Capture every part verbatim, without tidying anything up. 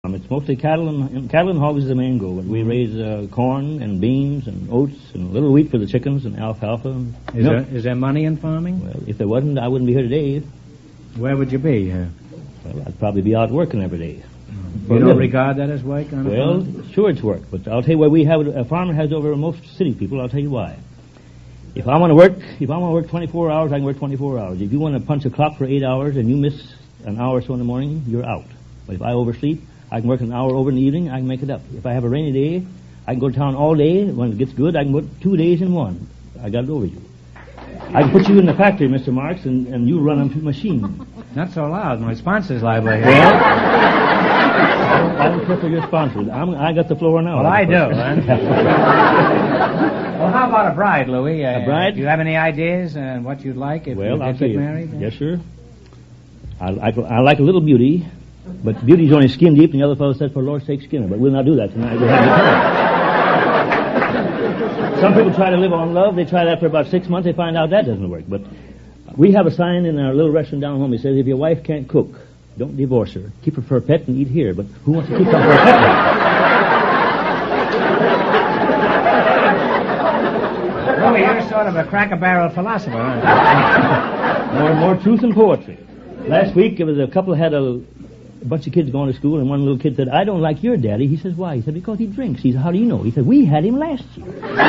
Um, it's mostly cattle and cattle and hogs is the main goal. We raise uh, corn and beans and oats and a little wheat for the chickens and alfalfa. And is, there, is there money in farming? Well, if there wasn't, I wouldn't be here today. Where would you be? Uh, well, I'd probably be out working every day. Mm. You don't regard that as work on a Well, farm? Sure it's work, but I'll tell you why we have a farmer has over most city people. I'll tell you why. If I want to work, if I want to work twenty-four hours, I can work twenty-four hours. If you want to punch a clock for eight hours and you miss an hour or so in the morning, you're out. But if I oversleep, I can work an hour over in the evening, I can make it up. If I have a rainy day, I can go to town all day. When it gets good, I can work two days in one. I got it over you. I can put you in the factory, Mister Marks, and, and you run a machine. Not so loud. My sponsor's liable here. Well, I don't care for your sponsors. I'm, I got the floor now. Well, I do. Huh? Well, how about a bride, Louis? Uh, a bride? Do you have any ideas on what you'd like if well, you I'll get tell you. married? Yes, sir. I, I, I like a little beauty. But beauty's only skin deep, and the other fellow said, for Lord's sake, skin her. But we'll not do that tonight. We'll have Some people try to live on love. They try that for about six months. They find out that doesn't work. But we have a sign in our little restaurant down home. It says, if your wife can't cook, don't divorce her. Keep her for a pet and eat here. But who wants to keep her for a pet? Louis, you're sort of a cracker-barrel philosopher, aren't you? more, more truth and poetry. Last week, it was a couple had a... A bunch of kids going to school, and one little kid said, I don't like your daddy. He says, why? He said, because he drinks. He said, how do you know? He said, we had him last year.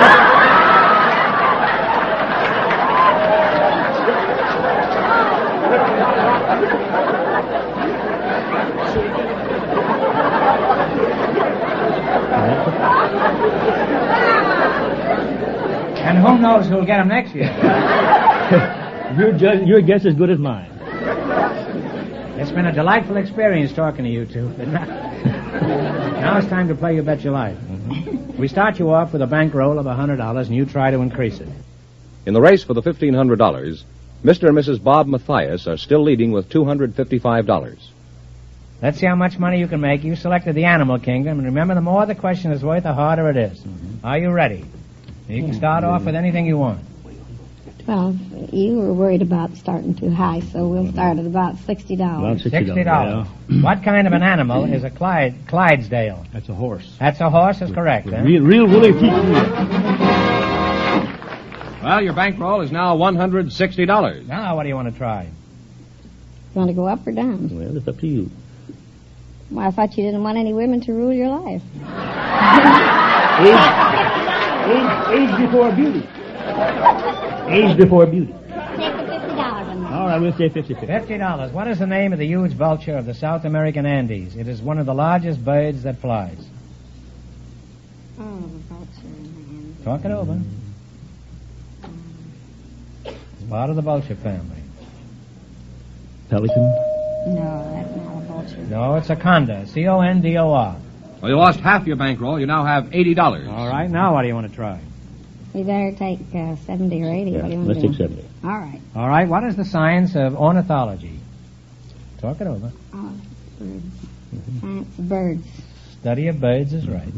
And who knows who'll get him next year? your, ju- your guess is as good as mine. It's been a delightful experience talking to you two. Now it's time to play You Bet Your Life. Mm-hmm. We start you off with a bankroll of one hundred dollars, and you try to increase it. In the race for the fifteen hundred dollars, Mister and Missus Bob Mathias are still leading with two hundred fifty-five dollars. Let's see how much money you can make. You selected the animal kingdom, and remember, the more the question is worth, the harder it is. Mm-hmm. Are you ready? You can start off with anything you want. Well, you were worried about starting too high, so we'll start at about sixty dollars. About sixty dollars. Yeah. What kind of an animal is a Clyde, Clydesdale? That's a horse. That's a horse, is correct, huh? Real, real woolly teeth. Well, your bankroll is now one hundred sixty dollars. Now, what do you want to try? You want to go up or down? Well, it's up to you. Well, I thought you didn't want any women to rule your life. age, age, age before beauty. Age before beauty. Take the fifty dollars on that. All right, we'll say fifty fifty. Fifty dollars. What is the name of the huge vulture of the South American Andes? It is one of the largest birds that flies. Oh, the vulture in the Andes. Talk it over. It's part of the vulture family. Pelican? No, that's not a vulture. No, it's a condor. C O N D O R. Well, you lost half your bankroll. You now have eighty dollars. All right, now what do you want to try? We better take uh, seventy or eighty. Yeah, what do you want let's to do? take seventy. All right. All right, what is the science of ornithology? Talk it over. Oh, birds. Mm-hmm. Science of birds. Study of birds is right.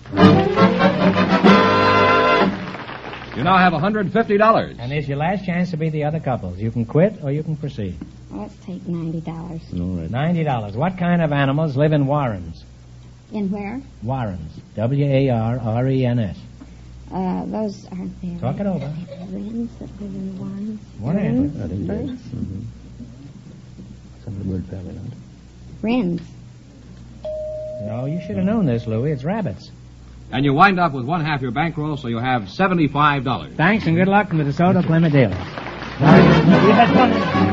You now have one hundred fifty dollars. And it's your last chance to be the other couples. You can quit or you can proceed. Well, let's take ninety dollars. All right. ninety dollars. What kind of animals live in warrens? In where? Warrens. W A R R E N S. Uh, those aren't there. Talk it over. Wrens that live in warrens. What Wrens? animal? I think Birds? mm-hmm. Some of the bird family, not. Wrens. No, you should have known this, Louis. It's rabbits. And you wind up with one half your bankroll, so you have seventy-five dollars. Thanks and good luck from the DeSoto Plymouth dealers. We had fun.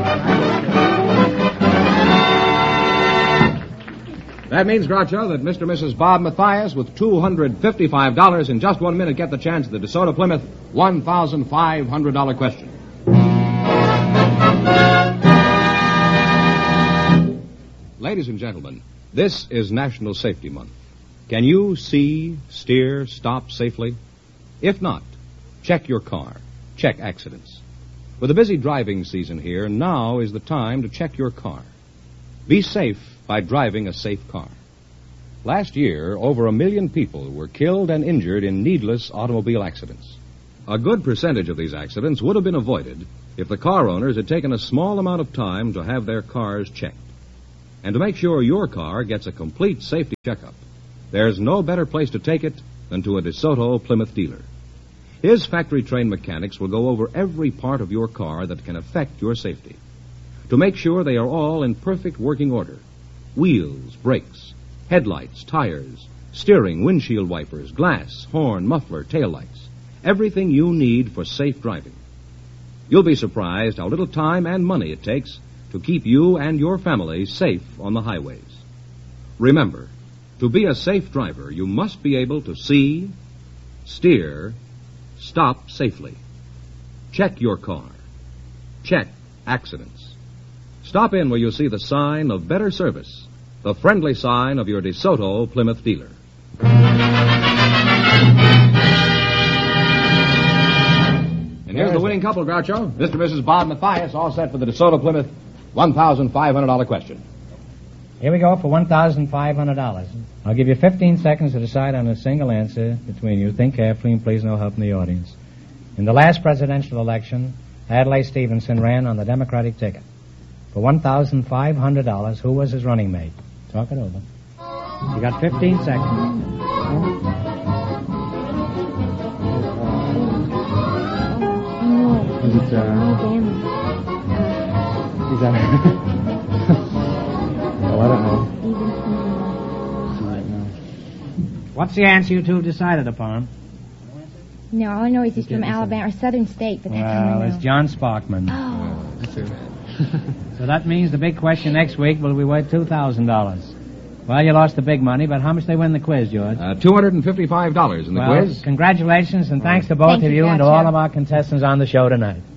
That means, Groucho, that Mister and Missus Bob Mathias, with two hundred fifty-five dollars in just one minute, get the chance at the DeSoto Plymouth one thousand five hundred dollars question. Ladies and gentlemen, this is National Safety Month. Can you see, steer, stop safely? If not, check your car. Check accidents. With a busy driving season here, now is the time to check your car. Be safe by driving a safe car. Last year, over a million people were killed and injured in needless automobile accidents. A good percentage of these accidents would have been avoided if the car owners had taken a small amount of time to have their cars checked. And to make sure your car gets a complete safety checkup, there's no better place to take it than to a DeSoto Plymouth dealer. His factory-trained mechanics will go over every part of your car that can affect your safety to make sure they are all in perfect working order. Wheels, brakes, headlights, tires, steering, windshield wipers, glass, horn, muffler, taillights. Everything you need for safe driving. You'll be surprised how little time and money it takes to keep you and your family safe on the highways. Remember, to be a safe driver, you must be able to see, steer, stop safely. Check your car. Check accidents. Stop in where you see the sign of better service, the friendly sign of your DeSoto Plymouth dealer. And here's the winning couple, Groucho. Mister and Missus Bob Mathias, all set for the DeSoto Plymouth one thousand five hundred dollars question. Here we go for one thousand five hundred dollars. I'll give you fifteen seconds to decide on a single answer between you. Think carefully and please no help from the audience. In the last presidential election, Adlai Stevenson ran on the Democratic ticket. For one thousand five hundred dollars, who was his running mate? Talk it over. You got fifteen seconds. Is it, uh... Is that... oh, I don't know. What's the answer you two have decided upon? No, all I know is he's from Alabama or Southern State, but that's all I Well, know. it's John Sparkman. Oh. So that means the big question next week will be worth two thousand dollars. Well, you lost the big money, but how much they win the quiz, George? Uh, two hundred fifty-five dollars in the well, quiz. Congratulations, and thanks to both Thank of you, you and to Groucho. all of our contestants on the show tonight.